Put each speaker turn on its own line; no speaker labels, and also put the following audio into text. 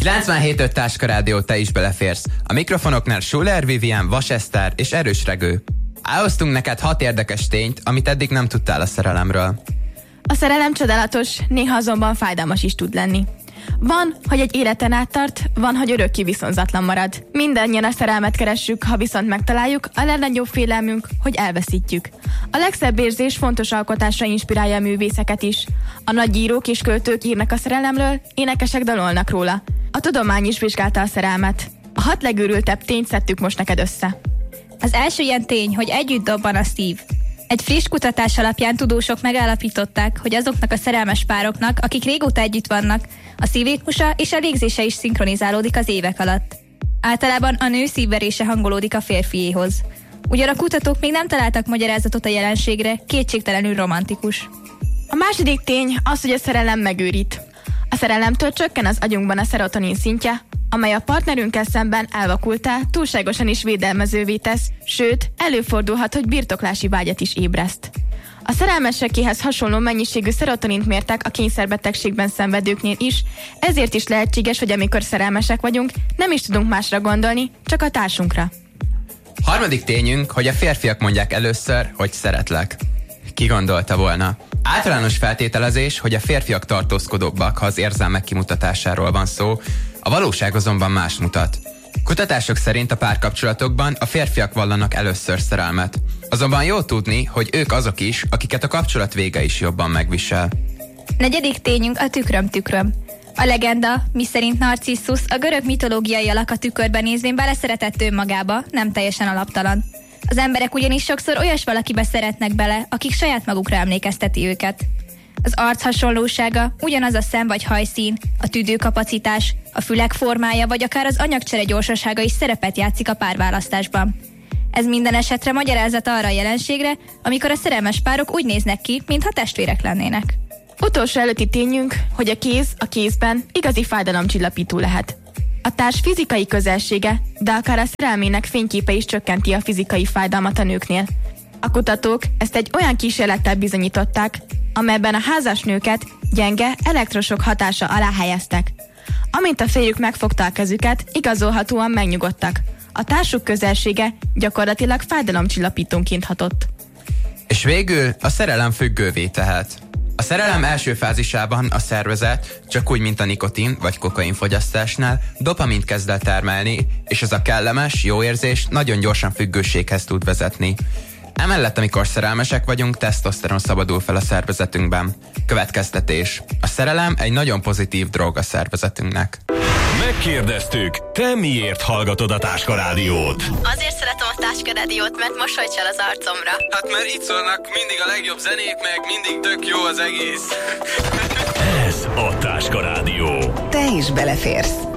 97.5 Táska Rádió, te is beleférsz. A mikrofonoknál Schuller, Vivian, Vas Eszter és Erős Regő. Elhoztunk neked 6 érdekes tényt, amit eddig nem tudtál a szerelemről.
A szerelem csodálatos, néha azonban fájdalmas is tud lenni. Van, hogy egy életen át tart, van, hogy örökké viszonzatlan marad. Mindannyian a szerelmet keressük, ha viszont megtaláljuk, a legnagyobb félelmünk, hogy elveszítjük. A legszebb érzés fontos alkotásra inspirálja a művészeket is. A nagy írók és költők írnak a szerelemről, énekesek dalolnak róla. A tudomány is vizsgálta a szerelmet. A 6 legőrültebb tényt szedtük most neked össze.
Az első ilyen tény, hogy együtt dobban a szív. Egy friss kutatás alapján tudósok megállapították, hogy azoknak a szerelmes pároknak, akik régóta együtt vannak, a szívritmusa és a légzése is szinkronizálódik az évek alatt. Általában a nő szívverése hangolódik a férfiéhoz. Ugyan a kutatók még nem találtak magyarázatot a jelenségre, kétségtelenül romantikus.
A második tény az, hogy a szerelem megőrít. A szerelemtől csökken az agyunkban a szerotonin szintje, amely a partnerünkkel szemben elvakultá, túlságosan is védelmezővé tesz, sőt, előfordulhat, hogy birtoklási vágyat is ébreszt. A szerelmesekéhez hasonló mennyiségű szerotonint mértek a kényszerbetegségben szenvedőknél is, ezért is lehetséges, hogy amikor szerelmesek vagyunk, nem is tudunk másra gondolni, csak a társunkra.
Harmadik tényünk, hogy a férfiak mondják először, hogy szeretlek. Ki gondolta volna? Általános feltételezés, hogy a férfiak tartózkodóbbak, ha az érzelmek kimutatásáról van szó, a valóság azonban más mutat. Kutatások szerint a párkapcsolatokban a férfiak vallanak először szerelmet. Azonban jó tudni, hogy ők azok is, akiket a kapcsolat vége is jobban megvisel.
Negyedik tényünk a tükröm. A legenda, miszerint Narcissus a görög mitológiai alak a tükörben nézvén beleszeretett önmagába, nem teljesen alaptalan. Az emberek ugyanis sokszor olyas valakibe szeretnek bele, akik saját magukra emlékezteti őket. Az arc hasonlósága, ugyanaz a szem vagy hajszín, a tüdőkapacitás, a fülek formája vagy akár az anyagcsere gyorsasága is szerepet játszik a párválasztásban. Ez minden esetre magyarázat arra a jelenségre, amikor a szerelmes párok úgy néznek ki, mintha testvérek lennének.
Utolsó előtti tényünk, hogy a kéz a kézben igazi fájdalomcsillapító lehet. A társ fizikai közelsége, de akár a szerelmének fényképe is csökkenti a fizikai fájdalmat a nőknél. A kutatók ezt egy olyan kísérlettel bizonyították, amelyben a házas nőket gyenge elektrosok hatása alá helyeztek. Amint a férjük megfogta a kezüket, igazolhatóan megnyugodtak. A társuk közelsége gyakorlatilag fájdalomcsillapítónként hatott.
És végül a szerelem függővé tehet. A szerelem első fázisában a szervezet, csak úgy, mint a nikotin vagy kokain fogyasztásnál, dopamint kezd el termelni, és ez a kellemes, jó érzés nagyon gyorsan függőséghez tud vezetni. Emellett, amikor szerelmesek vagyunk, tesztoszteron szabadul fel a szervezetünkben. Következtetés. A szerelem egy nagyon pozitív drog a szervezetünknek.
Megkérdeztük, te miért hallgatod a Táska Rádiót?
Azért szeretem a Táska Rádiót, mert mosolyt el az arcomra.
Hát mert itt szólnak mindig a legjobb zenék, meg mindig tök jó az egész.
Ez a Táska Rádió.
Te is beleférsz.